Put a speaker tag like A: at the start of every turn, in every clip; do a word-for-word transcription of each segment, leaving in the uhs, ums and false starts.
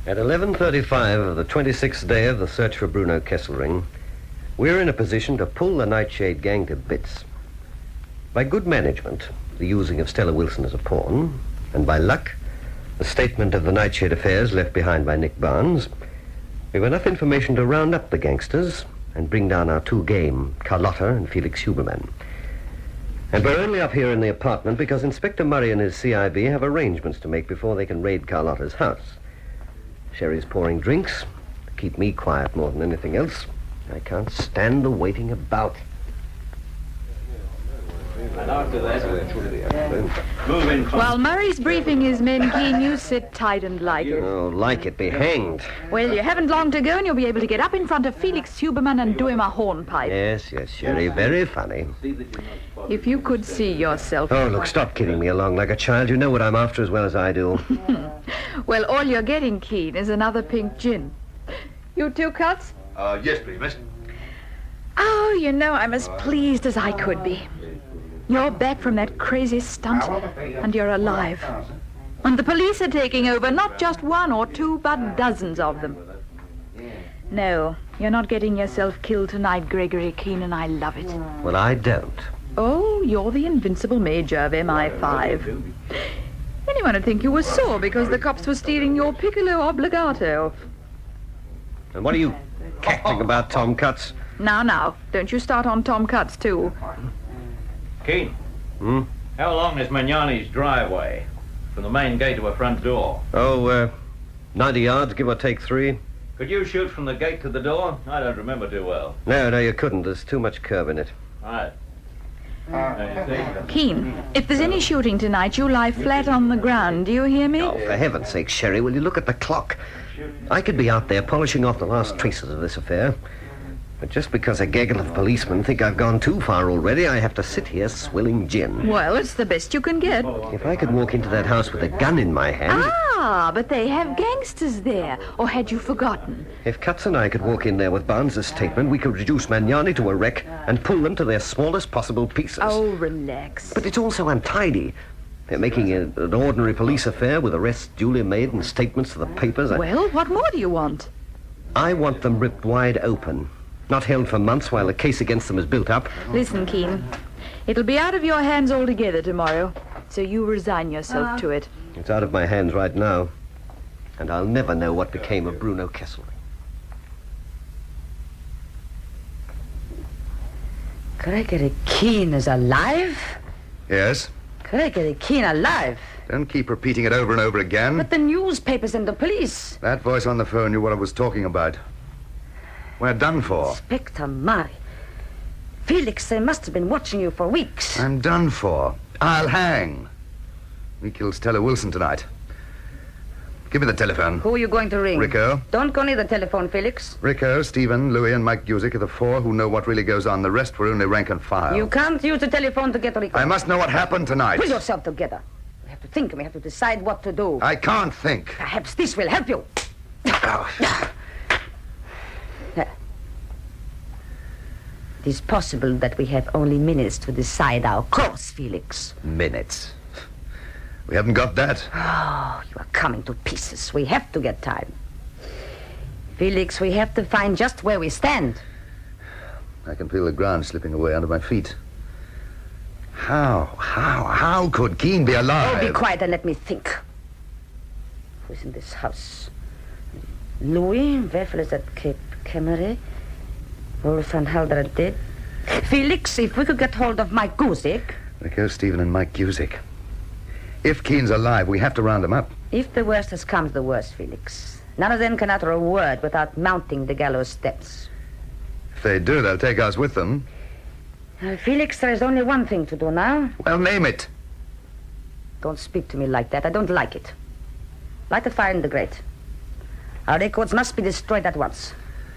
A: At eleven thirty-five of the twenty-sixth day of the search for Bruno Kesselring, we're in a position to pull the Nightshade gang to bits. By good management, the using of Stella Wilson as a pawn, and by luck, the statement of the Nightshade affairs left behind by Nick Barnes, we have enough information to round up the gangsters and bring down our two game, Carlotta and Felix Huberman. And we're only up here in the apartment because Inspector Murray and his C I B have arrangements to make before they can raid Carlotta's house. Sherry's pouring drinks to keep me quiet more than anything else. I can't stand the waiting about.
B: And after that, move in.
C: While Murray's briefing his men, Keen, you sit tight and like it.
A: Oh, like it, be hanged.
C: Well, you haven't long to go, and you'll be able to get up in front of Felix Huberman and do him a hornpipe.
A: Yes, yes, Sherry, very funny.
C: If you could see yourself...
A: Oh, look, stop kidding me along like a child. You know what I'm after as well as I do.
C: Well, all you're getting, Keen, is another pink gin. You two, Cuts?
D: Uh, yes, please, miss.
C: Oh, you know, I'm as pleased as I could be. You're back from that crazy stunt, and you're alive. And the police are taking over, not just one or two, but dozens of them. No, you're not getting yourself killed tonight, Gregory Keen, and I love it.
A: Well, I don't.
C: Oh, you're the invincible major of M I five. Anyone would think you were sore because the cops were stealing your piccolo obligato.
A: And what are you cackling about, Tom Cuts?
C: Now, now, don't you start on Tom Cuts, too.
B: Keen.
A: Hmm?
B: How long is Magnani's driveway? From the main gate to her front door?
A: Oh, uh, ninety yards, give or take three.
B: Could you shoot from the gate to the door? I don't remember too well.
A: No, no, you couldn't. There's too much curve in it.
B: Right. Now, you see?
C: Keen, if there's any shooting tonight, you lie flat on the ground. Do you hear me?
A: Oh, for heaven's sake, Sherry, will you look at the clock? I could be out there polishing off the last traces of this affair. But just because a gaggle of policemen think I've gone too far already, I have to sit here swilling gin.
C: Well, it's the best you can get.
A: If I could walk into that house with a gun in my hand...
C: Ah, but they have gangsters there. Or had you forgotten?
A: If Cuts and I could walk in there with Barnes' statement, we could reduce Magnani to a wreck and pull them to their smallest possible pieces.
C: Oh, relax.
A: But it's all so untidy. They're making a, an ordinary police affair with arrests duly made and statements to the papers. I,
C: Well, what more do you want?
A: I want them ripped wide open. Not held for months while the case against them is built up.
C: Listen, Keen. It'll be out of your hands altogether tomorrow, so you resign yourself uh, to it.
A: It's out of my hands right now, and I'll never know what became of Bruno Kesselring.
E: Gregory Keen is alive?
D: Yes?
E: Gregory Keen alive?
D: Don't keep repeating it over and over again.
E: But the newspapers and the police.
D: That voice on the phone knew what I was talking about. We're done for.
E: Inspector Murray. Felix, they must have been watching you for weeks.
D: I'm done for. I'll hang. We killed Stella Wilson tonight. Give me the telephone.
E: Who are you going to ring?
D: Rico.
E: Don't go near the telephone, Felix.
D: Rico, Stephen, Louis, and Mike Guzik are the four who know what really goes on. The rest were only rank and file.
E: You can't use the telephone to get Rico.
D: I must know what happened tonight.
E: Pull yourself together. We have to think and we have to decide what to do.
D: I can't think.
E: Perhaps this will help you.
D: Oh.
E: It is possible that we have only minutes to decide our course, Felix.
D: Minutes. We haven't got that.
E: Oh, you are coming to pieces. We have to get time. Felix, we have to find just where we stand.
D: I can feel the ground slipping away under my feet. How, how, how could Keen be alive?
E: Oh, be quiet and let me think. Who's in this house? Louis, Werfel is at Cape Camere. Wolf and Halder are dead. Felix, if we could get hold of Mike Guzik.
D: Rico, Stephen, and Mike Guzik. If Keen's alive, we have to round him up.
E: If the worst has come to the worst, Felix, none of them can utter a word without mounting the gallows steps.
D: If they do, they'll take us with them.
E: Uh, Felix, there is only one thing to do now.
D: Well, name it.
E: Don't speak to me like that. I don't like it. Light a fire in the grate. Our records must be destroyed at once.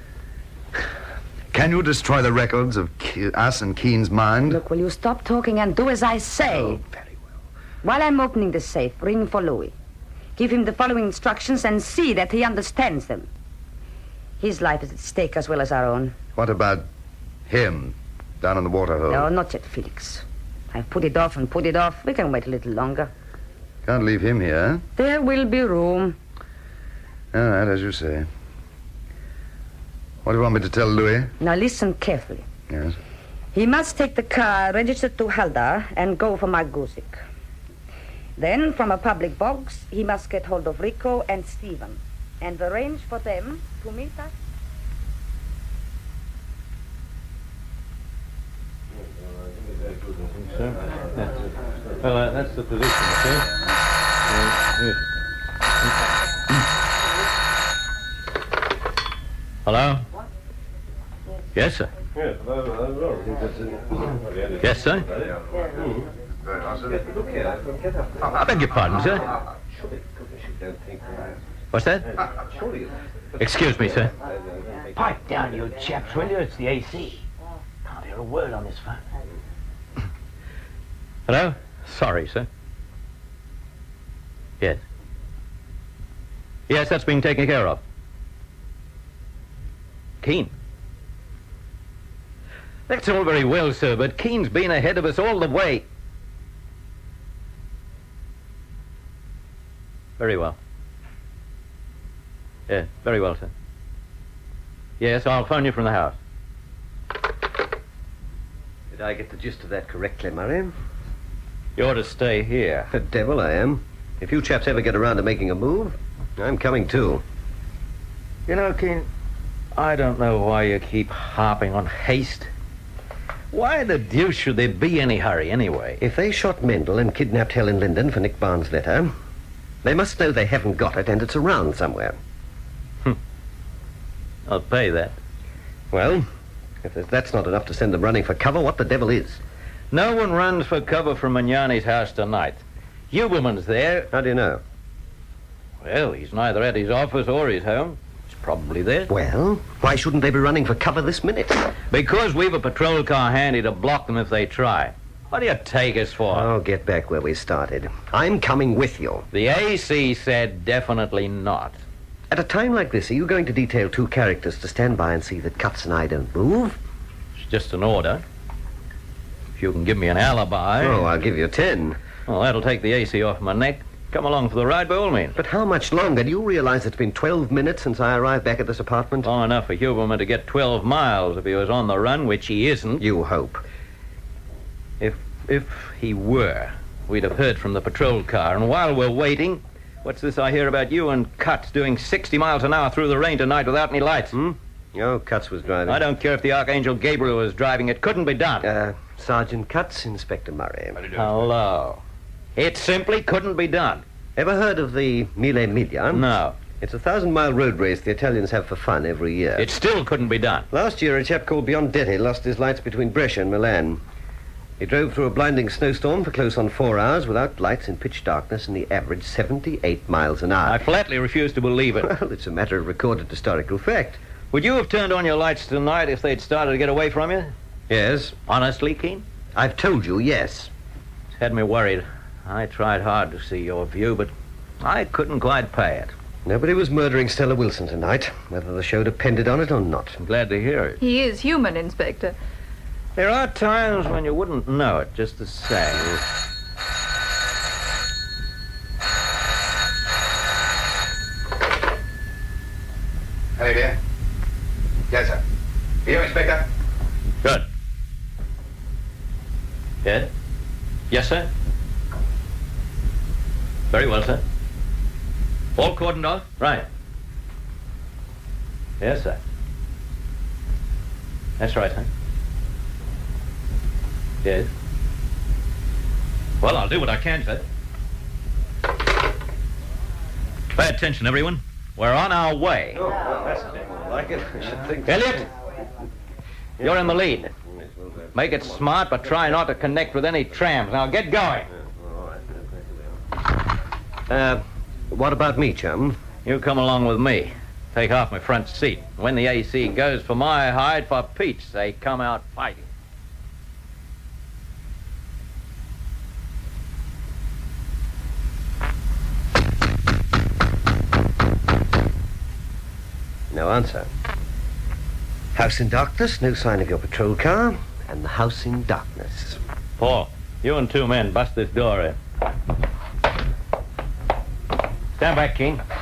D: Can you destroy the records of Ke- us and Keen's mind?
E: Look, will you stop talking and do as I say?
D: Oh, very well.
E: While I'm opening the safe, ring for Louis. Give him the following instructions and see that he understands them. His life is at stake as well as our own.
D: What about him down in the waterhole?
E: No, not yet, Felix. I've put it off and put it off. We can wait a little longer.
D: Can't leave him here.
E: There will be room.
D: All right, as you say. What do you want me to tell Louis?
E: Now listen carefully.
D: Yes.
E: He must take the car registered to Halda and go for Marguzik. Then, from a public box, he must get hold of Rico and Stephen and arrange for them to meet us.
B: Well, uh, that's the position, sir. Uh, yes. Hello? Yes, sir. Yes, sir. I beg your pardon, sir. What's that? Excuse me, sir.
F: Pipe down, you chaps, will you? It's the A C. Can't hear a word on this phone.
B: Hello? Sorry, sir. Yes. Yes, that's being taken care of. Keene. That's all very well, sir, but Keene's been ahead of us all the way. Very well. Yeah, very well, sir. Yes, I'll phone you from the house.
A: Did I get the gist of that correctly, Murray?
B: You ought to stay here.
A: The devil I am. If you chaps ever get around to making a move, I'm coming too.
B: You know, Keene, I don't know why you keep harping on haste. Why the deuce should there be any hurry, anyway?
A: If they shot Mendel and kidnapped Helen Linden for Nick Barnes' letter, they must know they haven't got it and it's around somewhere.
B: I'll pay that.
A: Well, if that's not enough to send them running for cover, what the devil is?
B: No one runs for cover from Magnani's house tonight. Huberman's there.
A: How do you know?
B: Well, he's neither at his office or his home. He's probably there.
A: Well, why shouldn't they be running for cover this minute?
B: Because we've a patrol car handy to block them if they try. What do you take us for?
A: Oh, get back where we started. I'm coming with you.
B: The A C said definitely not.
A: At a time like this, are you going to detail two characters to stand by and see that Cutts and I don't move?
B: It's just an order. If you can give me an alibi...
A: Oh, I'll give you ten.
B: Well, that'll take the A C off my neck. Come along for the ride by all means.
A: But how much longer? Do you realize it's been twelve minutes since I arrived back at this apartment?
B: Long enough for Huberman to get twelve miles if he was on the run, which he isn't.
A: You hope.
B: If, if he were, we'd have heard from the patrol car. And while we're waiting... What's this I hear about you and Cutts doing sixty miles an hour through the rain tonight without any lights?
A: Hmm? Oh, Cutts was driving.
B: I don't care if the Archangel Gabriel was driving. It couldn't be done.
A: Uh, Sergeant Cutts, Inspector Murray.
B: Hello. It simply couldn't be done.
A: Ever heard of the Mille Miglia?
B: No.
A: It's a thousand-mile road race the Italians have for fun every year.
B: It still couldn't be done.
A: Last year, a chap called Biondetti lost his lights between Brescia and Milan. He drove through a blinding snowstorm for close on four hours without lights in pitch darkness, and he averaged seventy-eight miles an hour.
B: I flatly refuse to believe it.
A: Well, it's a matter of recorded historical fact.
B: Would you have turned on your lights tonight if they'd started to get away from you?
A: Yes.
B: Honestly, Keene?
A: I've told you, yes.
B: It's had me worried. I tried hard to see your view, but I couldn't quite pay it.
A: Nobody was murdering Stella Wilson tonight, whether the show depended on it or not.
B: I'm glad to hear it.
C: He is human, Inspector.
B: There are times when you wouldn't know it, just the same.
D: Hello, dear. Yes, sir. Here, Inspector.
B: Good. Yes? Yes, sir? Very well, sir. All cordoned off? Right. Yes, sir. That's right, sir. Yes. Well, I'll do what I can, sir. Pay attention, everyone. We're on our way.
A: Oh, well, that's more like it. I should think.
B: Elliot, you're in the lead. Make it smart, but try not to connect with any trams. Now, get going.
A: Uh, what about me, chum?
B: You come along with me. Take half my front seat. When the A C goes for my hide, for Pete's sake, come out fighting.
A: No answer. House in darkness, no sign of your patrol car, and the house in darkness.
B: Paul, you and two men bust this door in. Stand back, Keene.